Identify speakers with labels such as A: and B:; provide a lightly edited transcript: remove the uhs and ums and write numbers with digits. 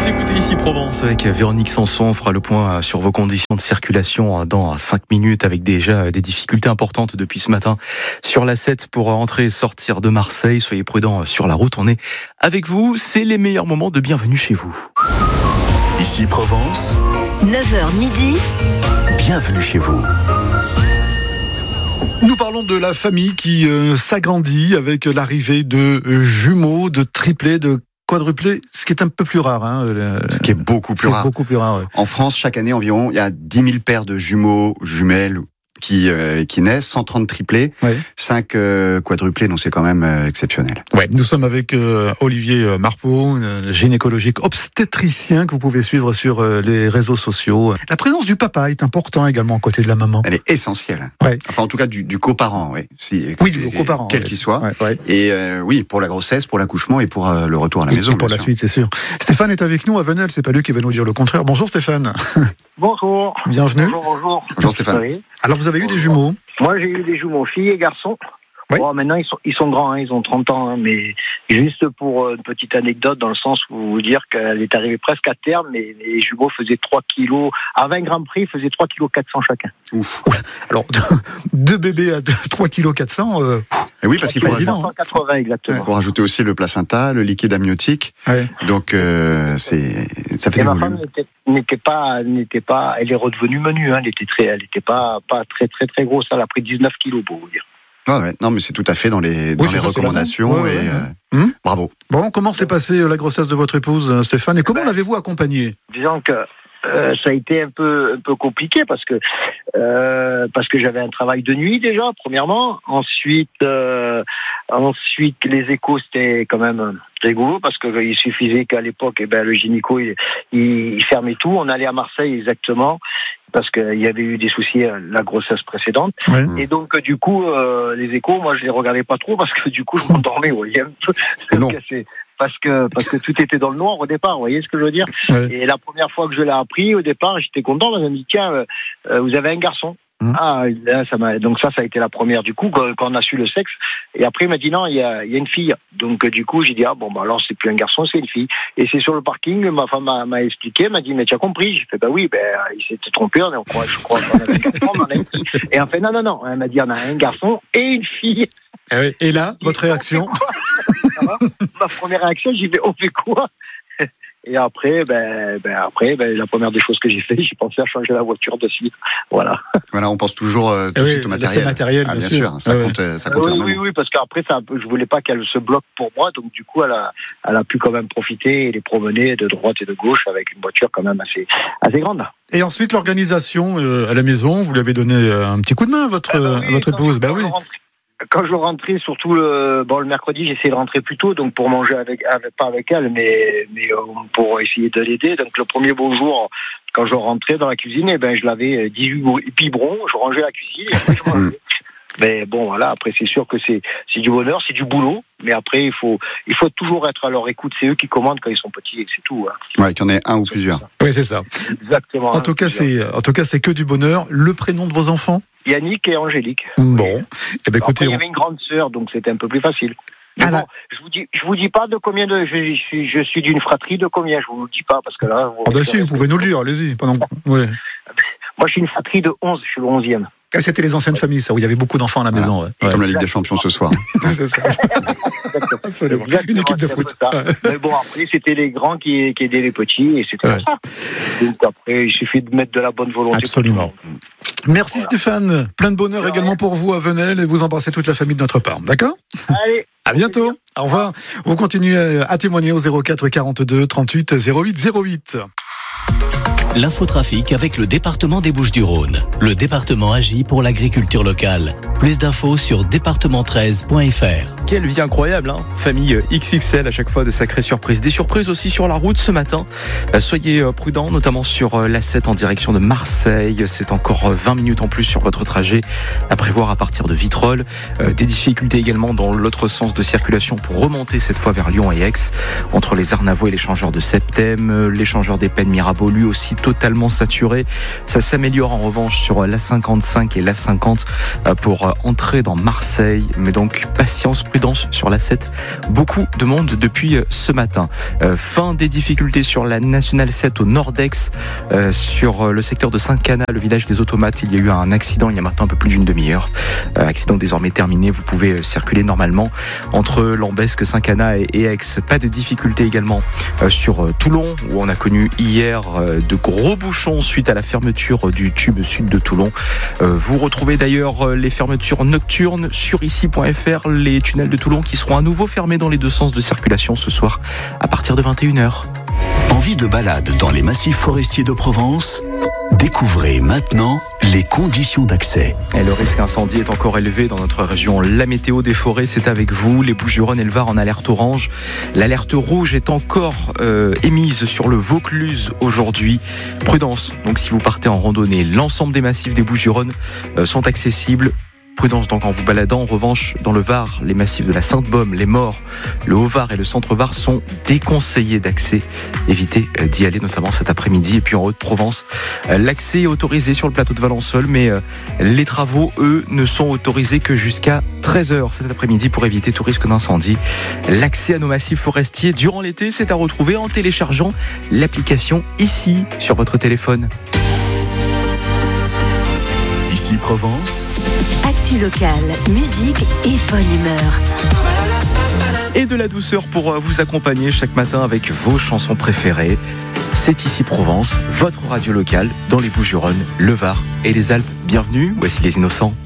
A: Vous écoutez ici Provence avec Véronique Sanson. On fera le point sur vos conditions de circulation dans 5 minutes avec déjà des difficultés importantes depuis ce matin sur l'A7 pour entrer et sortir de Marseille. Soyez prudents sur la route. On est avec vous. C'est les meilleurs moments de bienvenue chez vous.
B: Ici Provence,
C: 9h midi,
B: bienvenue chez vous.
D: Nous parlons de la famille qui s'agrandit avec l'arrivée de jumeaux, de triplés, de quadruplés, ce qui est un peu plus rare.
E: Ce qui est beaucoup plus rare.
D: Beaucoup plus rare, ouais.
E: En France, chaque année environ, il y a 10 000 paires de jumeaux, jumelles qui naissent, 130 triplés,
D: Ouais.
E: 5 quadruplés, donc c'est quand même exceptionnel.
D: Ouais. Nous sommes avec Olivier Marpeau, gynécologique obstétricien que vous pouvez suivre sur les réseaux sociaux. La présence du papa est importante également à côté de la maman.
E: Elle est essentielle.
D: Ouais.
E: Enfin, en tout cas, du coparent, oui.
D: Oui, du coparent.
E: Quel
D: ouais.
E: qu'il soit.
D: Ouais, ouais.
E: Et oui, pour la grossesse, pour l'accouchement et pour le retour à la maison.
D: Et pour
E: bien
D: la
E: sûr.
D: suite, c'est sûr. Stéphane est avec nous à Venelle, c'est pas lui qui va nous dire le contraire. Bonjour Stéphane.
F: Bonjour.
D: Bienvenue.
F: Bonjour.
E: Bonjour Stéphane.
F: Oui.
D: Alors vous avez eu des jumeaux?
F: Moi, j'ai eu des jumeaux, filles et garçons.
D: Oui.
F: Bon, maintenant, ils sont grands, ils ont 30 ans, mais juste pour une petite anecdote, dans le sens où vous dire qu'elle est arrivée presque à terme, mais les jumeaux faisaient 3 kilos, à 20 grammes prix, ils faisaient 3 kilos 400 chacun.
E: Ouf.
D: Alors, deux bébés à 3 kg 400,
E: Et oui, parce qu'il faut,
D: pas évident.
F: 480 exactement.
E: faut rajouter aussi le placenta, le liquide amniotique.
D: ouais.
E: Donc, ça fait
F: Et
E: du
F: ma
E: volume.
F: femme n'était pas, elle est redevenue menue, elle était pas très grosse, elle a pris 19 kilos pour vous dire.
E: Ah ouais, non, mais c'est tout à fait dans les
D: c'est ça,
E: recommandations.
D: c'est la
E: Et,
D: norme. Ouais, ouais.
E: bravo.
D: Bon, comment s'est passée la grossesse de votre épouse, Stéphane, et comment l'avez-vous accompagnée?
F: Disons que ça a été un peu compliqué parce que j'avais un travail de nuit déjà premièrement. Ensuite les échos c'était quand même rigolo parce que il suffisait qu'à l'époque le gynéco il fermait tout. On allait à Marseille exactement parce qu'il y avait eu des soucis la grossesse précédente.
D: Ouais.
F: Et donc du coup les échos moi je les regardais pas trop parce que du coup je m'endormais. Vous voyez un peu.
E: C'était long.
F: Parce que tout était dans le noir au départ, vous voyez ce que je veux dire?
D: Ouais.
F: Et la première fois que je l'ai appris, au départ, j'étais content, parce qu'elle me dit, tiens, vous avez un garçon. Ah, là, donc ça a été la première. Du coup, quand on a su le sexe, et après, il m'a dit, non, il y a une fille. Donc, du coup, j'ai dit, alors, c'est plus un garçon, c'est une fille. Et c'est sur le parking, ma femme m'a expliqué, m'a dit, mais tu as compris? J'ai fait, oui, il s'était trompé, je crois qu'on avait un garçon, on en a une fille. Et en fait, non. Elle m'a dit, on a un garçon et une fille.
D: Et là, votre réaction?
F: Ma première réaction, j'ai fait, on fait quoi? Et après, la première des choses que j'ai fait, j'ai pensé à changer la voiture de suite. Voilà.
E: Voilà, on pense toujours tout de suite au matériel.
D: matériel,
E: Ah, bien
D: sûr.
E: sûr, ça compte énormément.
F: Oui, parce qu'après, je voulais pas qu'elle se bloque pour moi, donc du coup, elle a pu quand même profiter et les promener de droite et de gauche avec une voiture quand même assez grande.
D: Et ensuite, l'organisation à la maison, vous lui avez donné un petit coup de main à votre épouse? Oui.
F: Quand je rentrais, surtout le mercredi, j'essayais de rentrer plus tôt, donc pour manger pas avec elle, mais pour essayer de l'aider. Donc le premier beau jour, quand je rentrais dans la cuisine, je lavais 18 biberons, je rangeais la cuisine et après je mangeais. Mais bon, voilà, après c'est sûr que c'est du bonheur, c'est du boulot, mais après il faut toujours être à leur écoute. C'est eux qui commandent quand ils sont petits et c'est tout. Hein.
E: Ouais, qu'il y en ait un ou plusieurs.
D: Oui, c'est ça.
F: Exactement.
D: En tout cas, c'est que du bonheur. Le prénom de vos enfants?
F: Yannick et Angélique.
D: Bon. Eh ben, écoutez,
F: après, il y avait une grande sœur, donc c'était un peu plus facile. Mais bon, je vous dis pas de combien je suis d'une fratrie de combien, je vous le dis pas parce que là.
D: si, vous pouvez nous le dire, allez-y. Ouais.
F: Moi, je suis une fratrie de 11, je suis le 11e.
D: Ah, c'était les anciennes familles, ça, où il y avait beaucoup d'enfants à la maison. Ouais.
E: Comme la Ligue des Champions ce soir.
D: C'est ça. Absolument. Une équipe de foot.
F: Ouais. Mais bon, après, c'était les grands qui aidaient les petits, et c'était ça. Donc après, il suffit de mettre de la bonne volonté.
D: Absolument. Merci Stéphane. Plein de bonheur également pour vous à Venelle, et vous embrassez toute la famille de notre part. D'accord?
F: Allez.
D: À bientôt. Au revoir. Vous continuez à témoigner au 04 42 38 08 08.
B: L'infotrafic avec le département des Bouches-du-Rhône. Le département agit pour l'agriculture locale. Plus d'infos sur département13.fr.
A: Quelle vie incroyable, hein. Famille XXL à chaque fois, de sacrées surprises. Des surprises aussi sur la route ce matin. Soyez prudents, notamment sur l'A7 en direction de Marseille. C'est encore 20 minutes en plus sur votre trajet à prévoir à partir de Vitrolles. Des difficultés également dans l'autre sens de circulation pour remonter cette fois vers Lyon et Aix. Entre les Arnavaux et l'échangeur de Septem, l'échangeur des Pennes Mirabeau, lui aussi totalement saturé. Ça s'améliore en revanche sur l'A55 et l'A50 pour entrer dans Marseille. Mais donc patience, prudence sur l'A7. Beaucoup de monde depuis ce matin. Fin des difficultés sur la Nationale 7 au nord-ex, sur le secteur de Saint-Cana, le village des automates. Il y a eu un accident il y a maintenant un peu plus d'une demi-heure. Accident désormais terminé. Vous pouvez circuler normalement entre Lambesque, Saint-Cana et Aix. Pas de difficultés également sur Toulon, où on a connu hier de gros bouchons suite à la fermeture du tube sud de Toulon. Vous retrouvez d'ailleurs les fermetures nocturnes sur ici.fr, les tunnels de Toulon qui seront à nouveau fermés dans les deux sens de circulation ce soir à partir de 21h.
B: Envie de balade dans les massifs forestiers de Provence ? Découvrez maintenant les conditions d'accès.
A: Et le risque incendie est encore élevé dans notre région. La météo des forêts, c'est avec vous. Les Bouches-du-Rhône et le Var en alerte orange. L'alerte rouge est encore émise sur le Vaucluse aujourd'hui. Prudence, donc si vous partez en randonnée, l'ensemble des massifs des Bouches-du-Rhône sont accessibles. Prudence donc en vous baladant. En revanche, dans le Var, les massifs de la Sainte-Baume, les Maures, le Haut-Var et le Centre-Var sont déconseillés d'accès. Évitez d'y aller notamment cet après-midi. Et puis en Haute-Provence, l'accès est autorisé sur le plateau de Valençol, mais les travaux, eux, ne sont autorisés que jusqu'à 13h cet après-midi pour éviter tout risque d'incendie. L'accès à nos massifs forestiers durant l'été, c'est à retrouver en téléchargeant l'application ici sur votre téléphone.
B: Ici Provence.
C: Actu locale, musique et bonne humeur.
A: Et de la douceur pour vous accompagner chaque matin avec vos chansons préférées. C'est ici Provence, votre radio locale dans les Bouches-du-Rhône, le Var et les Alpes. Bienvenue, voici les Innocents.